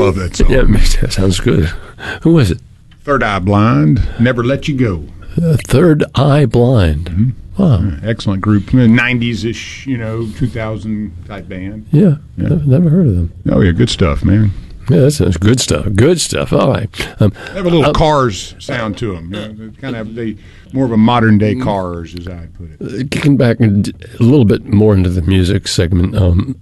love that song. Yeah, that sounds good. Who was it? Third Eye Blind, Never Let You Go. Third Eye Blind. Mm-hmm. Wow. Excellent group. 90s-ish, 2000 type band. Yeah. Never heard of them. Oh, yeah, good stuff, man. Yeah, that sounds good stuff. Good stuff. All right. They have a little Cars sound to them. Kind of more of a modern day Cars, as I put it. Kicking back a little bit more into the music segment,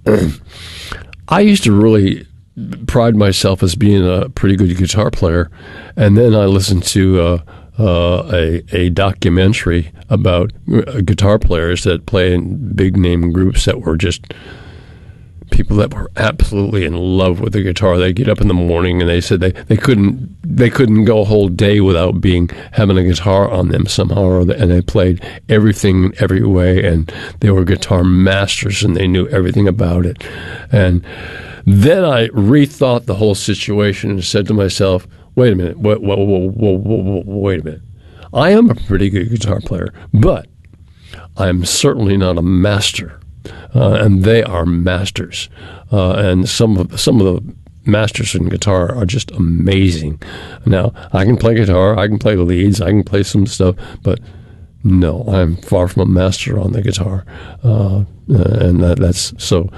I used to really pride myself as being a pretty good guitar player, and then I listened to a documentary about guitar players that play in big name groups that were just people that were absolutely in love with the guitar. They get up in the morning and they said they couldn't go a whole day without having a guitar on them somehow, and they played everything every way, and they were guitar masters and they knew everything about it. And then I rethought the whole situation and said to myself, wait a minute, wait a minute. I am a pretty good guitar player, but I'm certainly not a master. And they are masters, and some of the masters in guitar are just amazing. Now, I can play guitar, I can play leads, I can play some stuff, but no, I'm far from a master on the guitar, and that's so.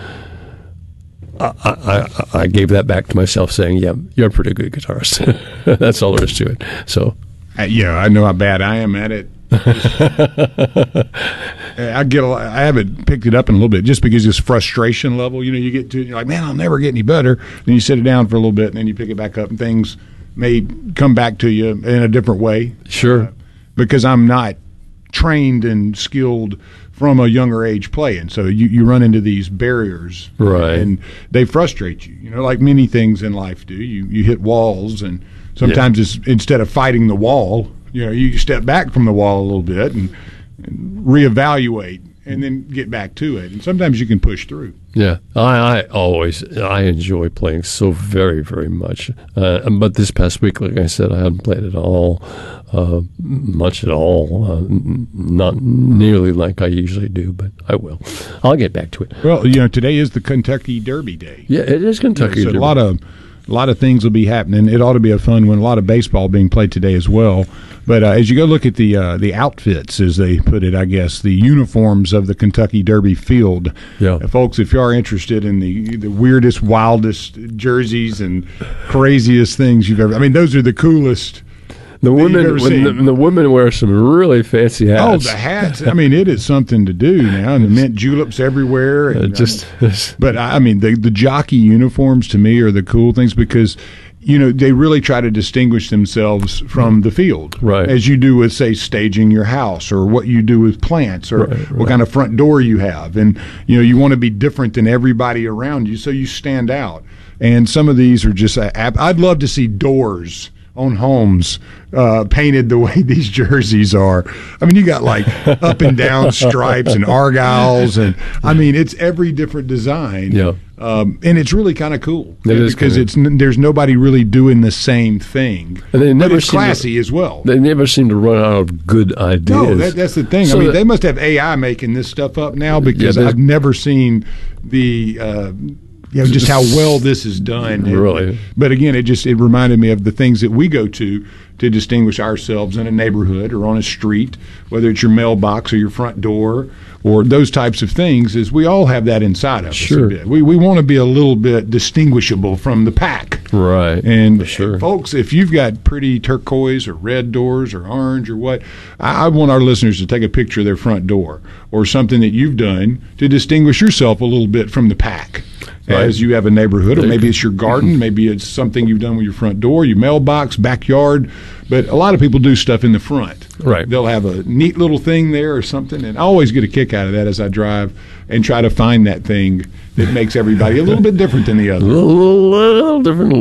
I gave that back to myself, saying, "Yeah, you're a pretty good guitarist." That's all there is to it. So, yeah, I know how bad I am at it. I haven't picked it up in a little bit just because this frustration level, you get to, you're like, man, I'll never get any better. Then you sit it down for a little bit and then you pick it back up and things may come back to you in a different way. Sure. Because I'm not trained and skilled from a younger age playing. So you run into these barriers. Right. And they frustrate you, like many things in life do. You hit walls, and sometimes it's instead of fighting the wall, you step back from the wall a little bit and reevaluate and then get back to it. And sometimes you can push through. Yeah, I enjoy playing so very, very much. But this past week, like I said, I haven't played at all, much at all. Not nearly like I usually do, but I will. I'll get back to it. Well, today is the Kentucky Derby Day. Yeah, it is Kentucky Derby. A lot of things will be happening. It ought to be a fun one. A lot of baseball being played today as well. But as you go look at the outfits, as they put it, I guess, the uniforms of the Kentucky Derby field, folks, if you are interested in the weirdest, wildest jerseys and craziest things you've ever – I mean, those are the coolest – The women wear some really fancy hats. Oh, the hats! I mean, it is something to do now, and the mint juleps everywhere. And, but I mean, the jockey uniforms to me are the cool things because they really try to distinguish themselves from the field, right? As you do with, say, staging your house, or what you do with plants, or what kind of front door you have, and you want to be different than everybody around you, so you stand out. And some of these are just I'd love to see doors on homes painted the way these jerseys are. I mean, you got like up and down stripes and argyles, and I mean, it's every different design. Yeah. And it's really kind of cool because cool. There's nobody really doing the same thing. And but it's classy as well. They never seem to run out of good ideas. No, that's the thing. So I mean, they must have AI making this stuff up now because I've never seen the just how well this is done. Really. But again, it reminded me of the things that we go to distinguish ourselves in a neighborhood or on a street, whether it's your mailbox or your front door or those types of things, is we all have that inside of us a bit. We want to be a little bit distinguishable from the pack. Right. And folks, if you've got pretty turquoise or red doors or orange or what, I want our listeners to take a picture of their front door or something that you've done to distinguish yourself a little bit from the pack. As you have a neighborhood, or maybe it's your garden, maybe it's something you've done with your front door, your mailbox, backyard. But a lot of people do stuff in the front. Right. They'll have a neat little thing there or something, and I always get a kick out of that as I drive and try to find that thing that makes everybody a little bit different than the other. A little different, a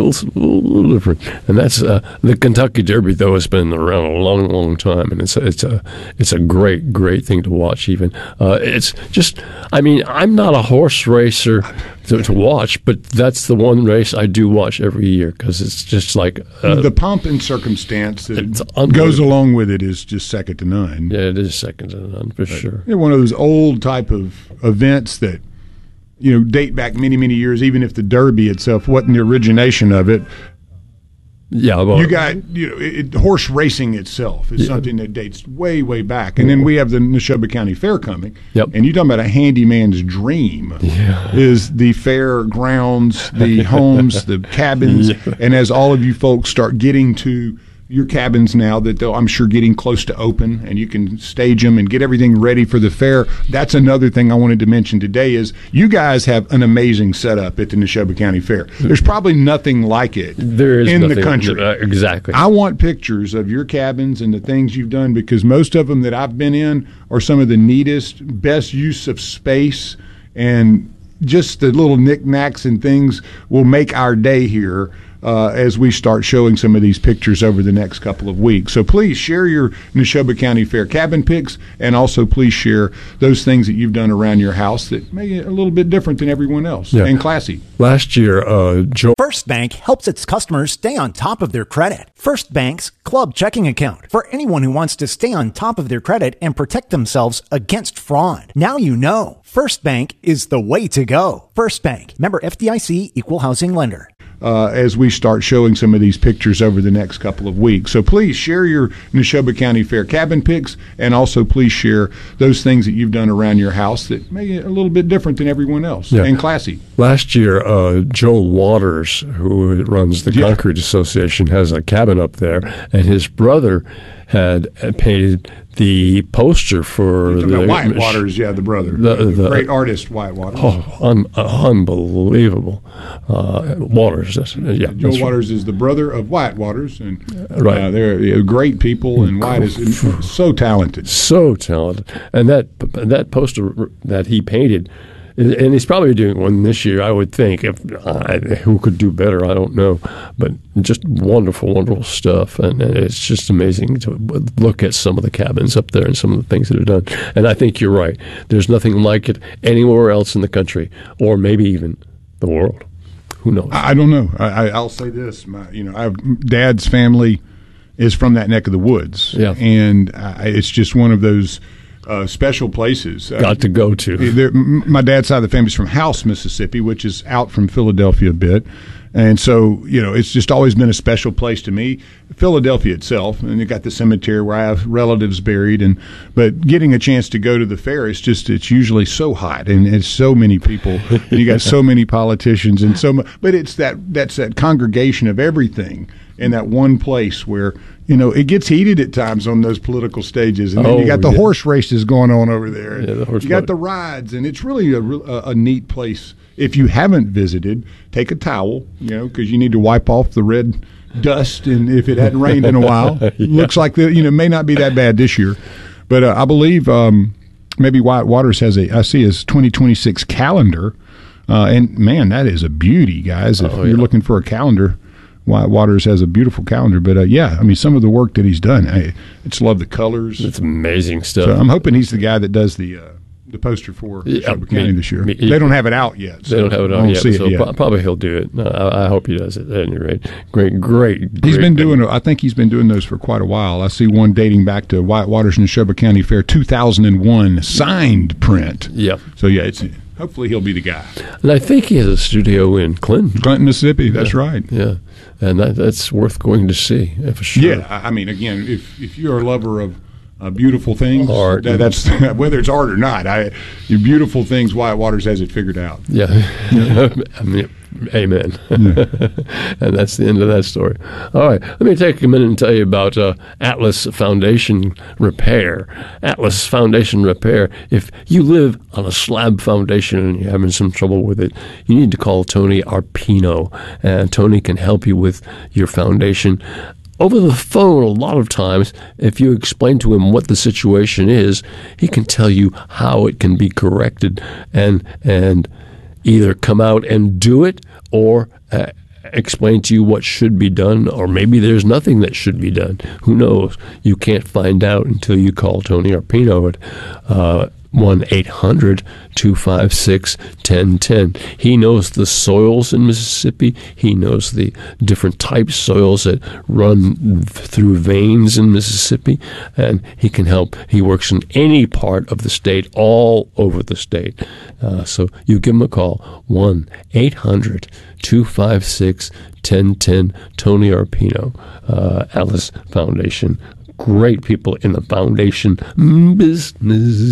little different. And that's the Kentucky Derby, though, has been around a long, long time, and it's a great thing to watch. Even it's just, I mean, I'm not a horse racer to watch, but that's the one race I do watch every year because it's just like the pomp and circumstance that goes along with it is just second to none. Yeah, it is second to none for sure. One of those old type of events that date back many, many years, even if the Derby itself wasn't the origination of it. Yeah, well, you got horse racing itself is something that dates way, way back, and then we have the Neshoba County Fair coming. Yep. And you're talking about a handyman's dream is the fair grounds, the homes, the cabins, and as all of you folks start getting to your cabins now that I'm sure getting close to open, and you can stage them and get everything ready for the fair. That's another thing I wanted to mention today is you guys have an amazing setup at the Neshoba County Fair. There's probably nothing like it in the country. Exactly. I want pictures of your cabins and the things you've done, because most of them that I've been in are some of the neatest, best use of space, and just the little knickknacks and things will make our day here. As we start showing some of these pictures over the next couple of weeks. So please share your Neshoba County Fair cabin pics, and also please share those things that you've done around your house that may be a little bit different than everyone else and classy. Last year, Joe. First Bank helps its customers stay on top of their credit. First Bank's Club Checking Account, for anyone who wants to stay on top of their credit and protect themselves against fraud. Now you know. First Bank is the way to go. First Bank, member FDIC, equal housing lender. As we start showing some of these pictures over the next couple of weeks. So please share your Neshoba County Fair cabin pics, and also please share those things that you've done around your house that may be a little bit different than everyone else and classy. Last year, Joel Waters, who runs the Concrete Association, has a cabin up there, and his brother had painted the poster for the Wyatt Waters, the brother, the great artist Wyatt Waters. Oh, unbelievable! Waters, Joe Waters is the brother of Wyatt Waters, and they're great people, and Wyatt is so talented, and that poster that he painted. And he's probably doing one this year, I would think. Who could do better? I don't know. But just wonderful, wonderful stuff. And it's just amazing to look at some of the cabins up there and some of the things that are done. And I think you're right. There's nothing like it anywhere else in the country, or maybe even the world. Who knows? I don't know. I'll say this. Dad's family is from that neck of the woods. Yeah. And it's just one of those special places. Got to go to. My dad's side of the family is from House, Mississippi, which is out from Philadelphia a bit. And so, it's just always been a special place to me. Philadelphia itself, and you got the cemetery where I have relatives buried, but getting a chance to go to the fair, it's usually so hot, and it's so many people, and you got so many politicians, and but that's that congregation of everything in that one place where, it gets heated at times on those political stages. And then you got the horse races going on over there. You got the rides, and it's really a neat place. If you haven't visited, take a towel, because you need to wipe off the red dust, and if it hadn't rained in a while. Looks like may not be that bad this year. But I believe maybe Wyatt Waters has I see his 2026 calendar. And, man, that is a beauty, guys. If you're looking for a calendar, Wyatt Waters has a beautiful calendar, but some of the work that he's done, I just love the colors. It's amazing stuff. So I'm hoping he's the guy that does the poster for Neshoba County this year. They don't have it out yet. They don't have it out yet, so probably he'll do it. I hope he does it at any rate. Great. He's been doing. I think he's been doing those for quite a while. I see one dating back to Wyatt Waters Neshoba County Fair 2001 signed print. Yeah. So it's. Hopefully he'll be the guy. And I think he has a studio in Clinton, Mississippi. That's right. Yeah, and that's worth going to see for sure. Yeah, again, if you're a lover of beautiful things, art, that's whether it's art or not. Beautiful things. Wyatt Waters has it figured out. Yeah. Amen. Yeah. And that's the end of that story. All right, let me take a minute and tell you about Atlas Foundation Repair. Atlas Foundation Repair. If you live on a slab foundation and you're having some trouble with it, you need to call Tony Arpino, and Tony can help you with your foundation. Over the phone, a lot of times, if you explain to him what the situation is, he can tell you how it can be corrected and either come out and do it or explain to you what should be done, or maybe there's nothing that should be done. Who knows? You can't find out until you call Tony Arpino at 1-800-256-1010. He knows the soils in Mississippi. He knows the different types of soils that run through veins in Mississippi, and he can help. He works in any part of the state, all over the state. So you give him a call, 1-800-256-1010, Tony Arpino, Alice Foundation. Great people in the foundation business.